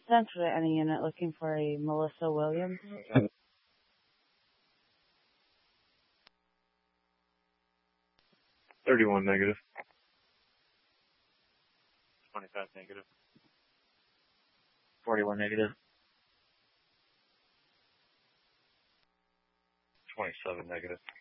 Central to any unit looking for a Melissa Williams. 31 negative. 25 negative. 41 negative. 27 negative.